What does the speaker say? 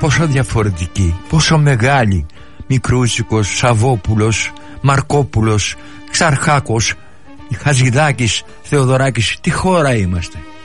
πόσο διαφορετική, πόσο μεγάλη. Μικρούτσικος, Σαββόπουλος, Μαρκόπουλος, Ξαρχάκος, Χατζηδάκης, Θεοδωράκης. Τι χώρα είμαστε.